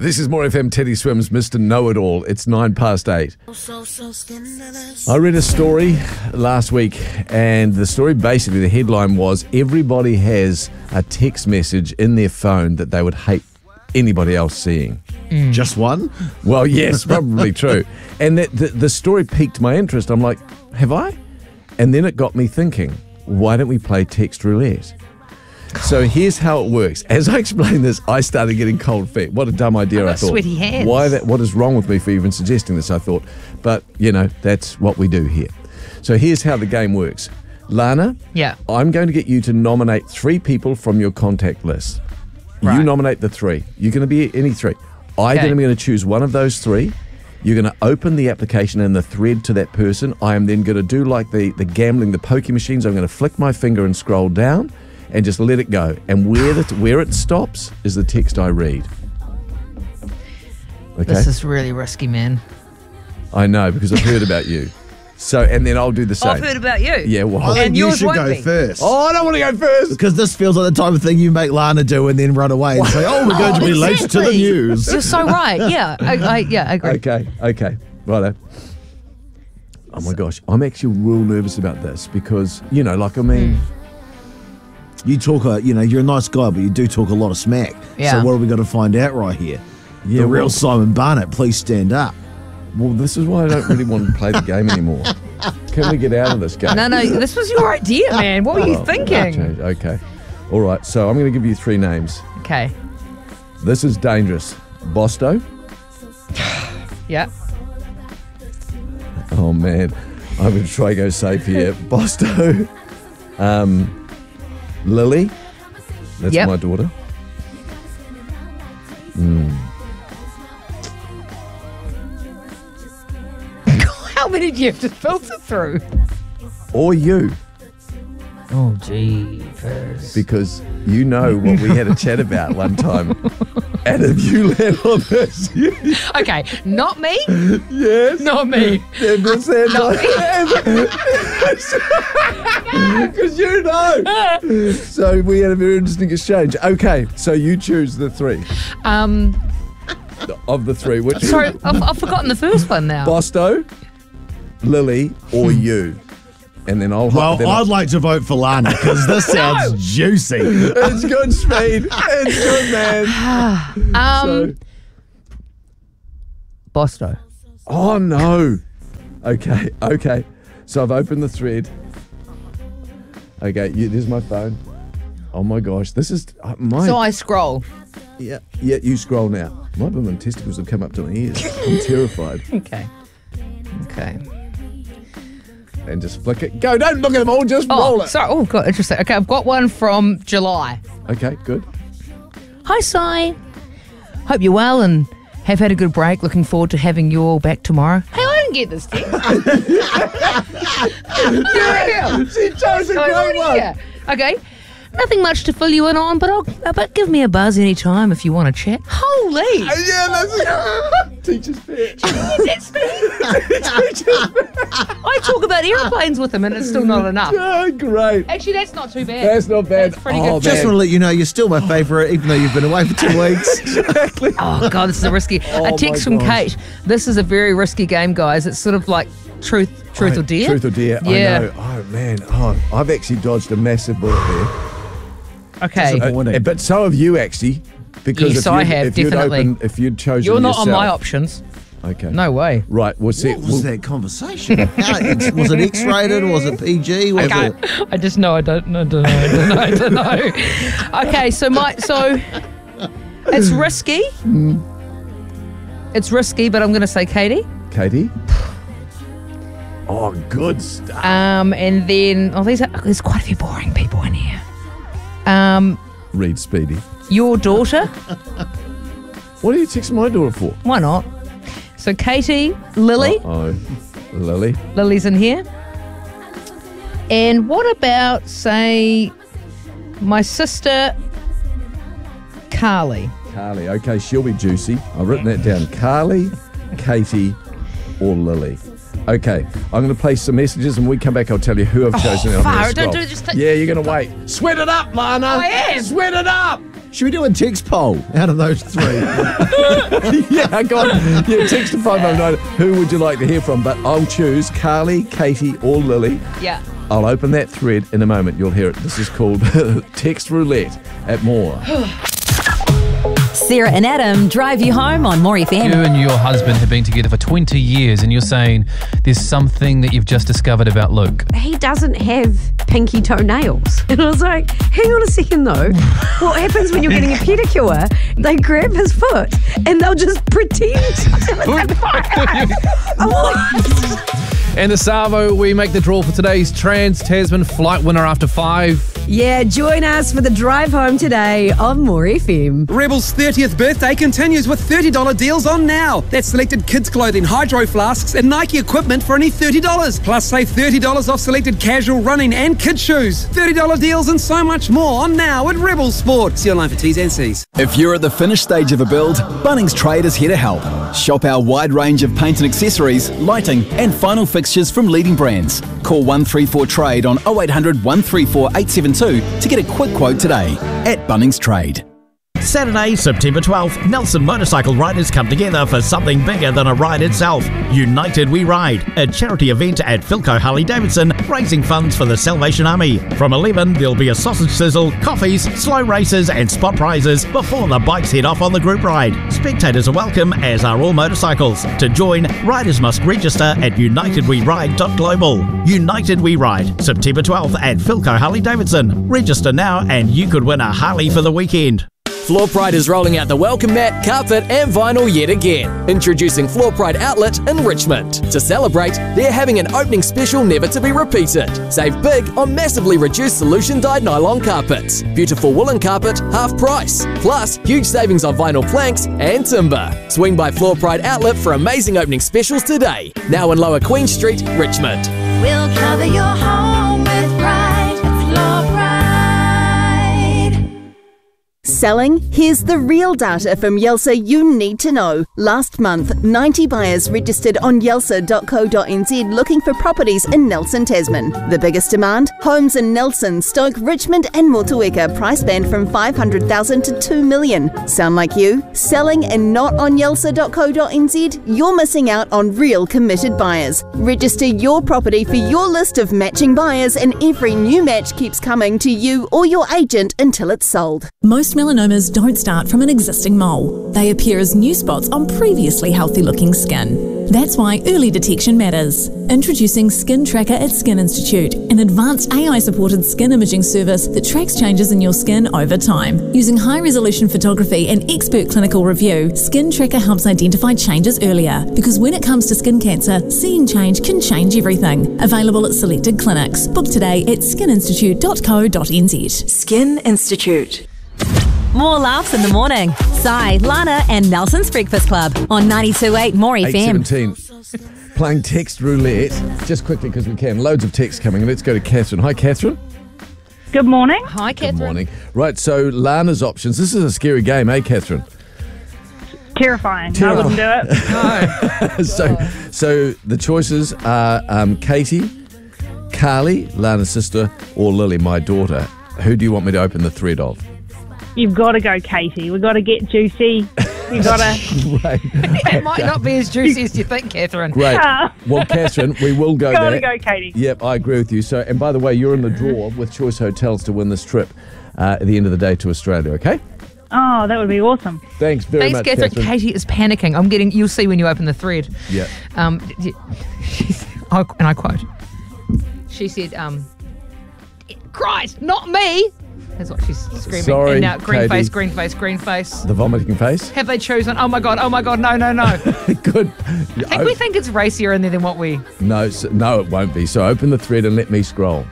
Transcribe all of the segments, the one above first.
This is More FM. Teddy Swims, Mr. Know-It-All. It's 8:09. I read a story last week, and the story basically, the headline was, everybody has a text message in their phone that they would hate anybody else seeing. Just one? Well, yes, probably true. And the story piqued my interest. I'm like, have I? And then it got me thinking, why don't we play text roulette? So here's how it works. As I explained this, I started getting cold feet. What a dumb idea, I thought. Sweaty hands. What is wrong with me for even suggesting this, I thought. But, that's what we do here. So here's how the game works. Lana, Yeah. I'm going to get you to nominate 3 people from your contact list. Right. You nominate the 3. You're going to be any 3. I'm Okay. going to choose one of those 3. You're going to open the application and the thread to that person. I am then going to do like the gambling, the pokie machines. I'm going to flick my finger and scroll down and just let it go. And where it stops is the text I read. Okay? This is really risky, man. I know, because I've heard about you. So, and then I'll do the same. I've heard about you. Yeah, well. I think And you yours should won't go be. first. Oh, I don't want to go first. Because this feels like the type of thing you make Lana do and then run away and say, we're going to be late to the exactly. news. You're so right. Yeah, I agree. Okay. Righto. Oh my gosh, I'm actually real nervous about this because, You talk, you're a nice guy, but you do talk a lot of smack. Yeah. So what are we going to find out right here? Yeah, The real well- Simon Barnett, please stand up. well, this is why I don't really want to play the game anymore. Can we get out of this game? No, this was your idea, man. What were you thinking? Okay. All right, so I'm going to give you 3 names. Okay. This is dangerous. Bosto. Yeah. Oh, man. I'm going to try to go safe here. Bosto. Lily. That's Yep. my daughter. How many do you have to filter through? Or you. Oh, jeepers. Because you know what we had a chat about one time. And if you land on this, Okay, not me. yes. Not me. Because you know. So we had a very interesting exchange. Okay, so you choose the 3 of the 3. Which Sorry, I've forgotten the first one now. Bosto, Lily, or you? And then I'll. Well, then I'd like to vote for Lana because this sounds juicy. It's good, Speed. It's good, man. Bosto. Oh no. Okay. So I've opened the thread. Okay, there's my phone. Oh my gosh, this is my. So I scroll. Yeah, you scroll now. My blooming testicles have come up to my ears. I'm terrified. Okay. And just flick it. Go, don't look at them all, just roll it. Sorry. Oh, God, interesting. Okay, I've got one from July. Okay, good. Hi, Si. Hope you're well and have had a good break. Looking forward to having you all back tomorrow. Hey, I didn't get this text. She chose a great one. Yeah. Okay. Nothing much to fill you in on, but give me a buzz anytime if you want to chat. Holy! Yeah, that's teacher's pet. That's me. I talk about airplanes with him and it's still not enough. Oh, great. Actually, that's not too bad. That's not bad. That's pretty Oh, good. Just man. want to let you know you're still my favourite, even though you've been away for 2 weeks. Exactly. Oh, God, this is a risky. Oh, a text my from gosh. Kate. This is a very risky game, guys. It's sort of like truth or dare. Truth or dare. Yeah. I know. Oh, man. Oh, I've actually dodged a massive bullet there. Okay. Disappointing. But so have you, actually. Because Yes, if I have, definitely. If you'd chosen You're not on yourself- my options. Okay. No way. Right, we'll see. What was that conversation? Was it X-rated? Was it PG? Was it... I just know I don't know. Okay, so it's risky. It's risky, but I'm going to say Katie. Katie? Oh, good stuff. And then there's quite a few boring people in here. Read Speedy. Your daughter. What are you texting my daughter for? Why not? So Katie, Lily. Oh, Lily. Lily's in here. And what about, say, my sister, Carly? Carly. Okay, she'll be juicy. I've written that down. Carly, Katie, or Lily. Okay, I'm going to play some messages, and when we come back, I'll tell you who I've chosen. and I'm far, gonna don't scroll. do just Yeah, you're going to wait. Sweat it up, Lana. I am. Sweat it up. Should we do a text poll out of those three? Yeah, go on. Yeah, text to 509. Who would you like to hear from? But I'll choose Carly, Katie, or Lily. Yeah. I'll open that thread in a moment. You'll hear it. This is called Text Roulette at More. Sarah and Adam drive you home on More FM. You and your husband have been together for 20 years and you're saying there's something that you've just discovered about Luke. He doesn't have pinky toenails. And I was like, hang on a second though. What happens when you're getting a pedicure? They grab his foot and they'll just pretend. And the Savo, we make the draw for today's Trans-Tasman flight winner after 5. Yeah, join us for the drive home today on More FM. Rebel's 30th birthday continues with $30 deals on now. That's selected kids' clothing, hydro flasks, and Nike equipment for only $30. Plus, save $30 off selected casual running and kids' shoes. $30 deals and so much more on now at Rebel Sport. See online for T's and C's. If you're at the finished stage of a build, Bunnings Trade is here to help. Shop our wide range of paint and accessories, lighting, and final fixtures from leading brands. Call 134 Trade on 0800 134 872 to get a quick quote today at Bunnings Trade. Saturday, September 12th, Nelson motorcycle riders come together for something bigger than a ride itself. United We Ride, a charity event at Philco Harley Davidson, raising funds for the Salvation Army. From 11, there'll be a sausage sizzle, coffees, slow races and spot prizes before the bikes head off on the group ride. Spectators are welcome, as are all motorcycles. To join, riders must register at unitedweride.global. United We Ride, September 12th at Philco Harley Davidson. Register now and you could win a Harley for the weekend. Floor Pride is rolling out the welcome mat, carpet and vinyl yet again. Introducing Floor Pride Outlet in Richmond. To celebrate, they're having an opening special never to be repeated. Save big on massively reduced solution dyed nylon carpets. Beautiful woolen carpet, half price. Plus, huge savings on vinyl planks and timber. Swing by Floor Pride Outlet for amazing opening specials today. Now in Lower Queen Street, Richmond. We'll cover your home with pride. Floor Pride. Selling? Here's the real data from Yelsa you need to know. Last month, 90 buyers registered on yelsa.co.nz looking for properties in Nelson, Tasman. The biggest demand? Homes in Nelson, Stoke, Richmond and Motueka, price band from $500,000 to $2 million. Sound like you? Selling and not on yelsa.co.nz? You're missing out on real committed buyers. Register your property for your list of matching buyers and every new match keeps coming to you or your agent until it's sold. Most melanomas don't start from an existing mole. They appear as new spots on previously healthy-looking skin. That's why early detection matters. Introducing Skin Tracker at Skin Institute, an advanced AI-supported skin imaging service that tracks changes in your skin over time. Using high-resolution photography and expert clinical review, Skin Tracker helps identify changes earlier. Because when it comes to skin cancer, seeing change can change everything. Available at selected clinics. Book today at skininstitute.co.nz. Skin Institute. More laughs in the morning. Sai, Lana and Nelson's Breakfast Club on 92.8 More FM. 8:17. Playing text roulette. Just quickly because we can. Loads of texts coming. Let's go to Catherine. Hi, Catherine. Good morning. Hi, Catherine. Good morning. Right, so Lana's options. This is a scary game, eh, Catherine? Terrifying. I wouldn't do it. No. So the choices are Katie, Carly, Lana's sister, or Lily, my daughter. Who do you want me to open the thread of? You've got to go, Katie. We've got to get juicy. You've got to... It might not be as juicy as you think, Catherine. Great. Well, Catherine, we will go Got there. to go, Katie. Yep, I agree with you. So, and by the way, you're in the draw with Choice Hotels to win this trip at the end of the day to Australia, okay? Oh, that would be awesome. Thanks very much, Catherine. Katie is panicking. You'll see when you open the thread. Yeah. And I quote, she said, Christ, not me. That's what she's screaming. Sorry, and now green Katie. face, green face, green face. The vomiting face? Have they chosen? Oh my God, no. Good. We think it's racier in there than what we... No, no, it won't be. So open the thread and let me scroll.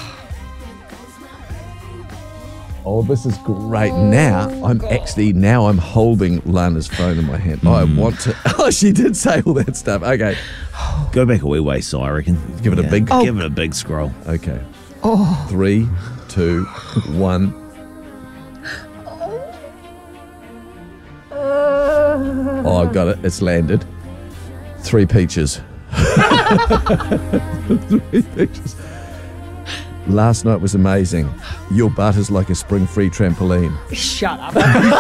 Oh, this is great. Now I'm holding Lana's phone in my hand. I want to... Oh, she did say all that stuff. Okay. Go back a wee way, Si, I reckon. Give it a big... Give it a big scroll. Okay. Oh. 3, 2, 1. Oh, I've got it. It's landed. 3 peaches. 3 peaches. Last night was amazing. Your butt is like a spring-free trampoline. Shut up.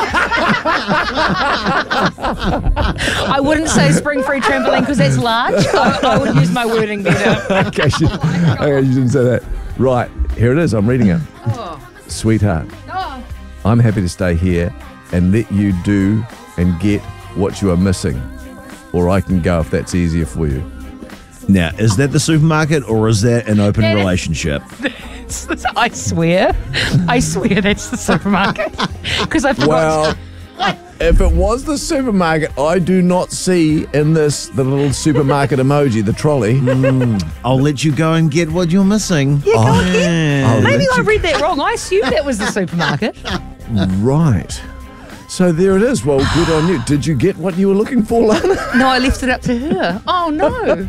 I wouldn't say spring-free trampoline because that's large. I would use my wording better. Okay, you didn't say that. Right, here it is. I'm reading it. Oh. Sweetheart, Oh. I'm happy to stay here and let you do and get what you are missing. Or I can go if that's easier for you. Now, is that the supermarket or is that an open relationship? I swear that's the supermarket. Because I forgot. Well, if it was the supermarket, I do not see in this the little supermarket emoji, the trolley. I'll let you go and get what you're missing. Yeah, go ahead. Maybe I you- read that wrong. I assumed that was the supermarket. Right. So there it is. Well, good on you. Did you get what you were looking for, Lana? No, I left it up to her. Oh, no.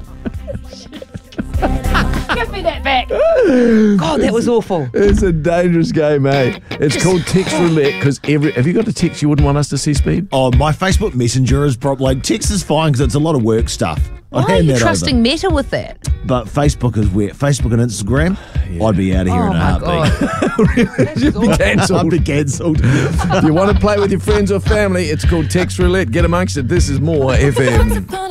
Give me that back. God, that was awful. It's a dangerous game, eh? It's called text roulette because have you got a text you wouldn't want us to see, Speed? Oh, my Facebook Messenger is probably text is fine because it's a lot of work stuff. Why are you trusting Meta with that? But Facebook is where Facebook and Instagram, I'd be out of here in a heartbeat. You'd be cancelled. I'd be cancelled. If you want to play with your friends or family, it's called text roulette. Get amongst it. This is More FM.